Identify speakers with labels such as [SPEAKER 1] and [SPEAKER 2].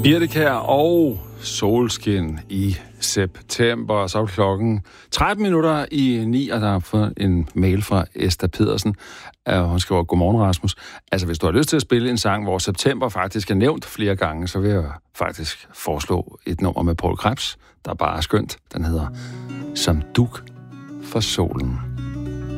[SPEAKER 1] Birte Kjær og solskin i september, så er klokken 9:13, og der har fået en mail fra Esther Pedersen. Hun skriver, godmorgen Rasmus. Altså, hvis du har lyst til at spille en sang, hvor september faktisk er nævnt flere gange, så vil jeg faktisk foreslå et nummer med Poul Krebs, der bare er skønt. Den hedder Som dug for solen.